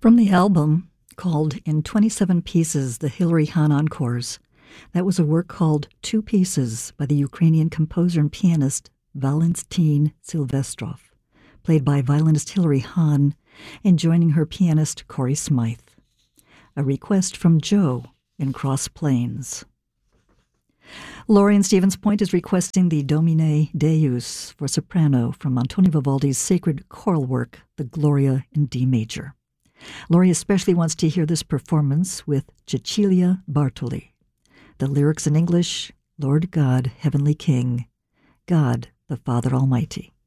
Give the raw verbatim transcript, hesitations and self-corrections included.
From the album called In twenty-seven Pieces, the Hilary Hahn Encores, that was a work called Two Pieces by the Ukrainian composer and pianist Valentin Silvestrov, played by violinist Hilary Hahn and joining her pianist Corey Smythe. A request from Joe in Cross Plains. Laurie in Stevens Point is requesting the Domine Deus for soprano from Antonio Vivaldi's sacred choral work, the Gloria in D major. Laurie especially wants to hear this performance with Cecilia Bartoli. The lyrics in English, Lord God, Heavenly King, God the Father Almighty.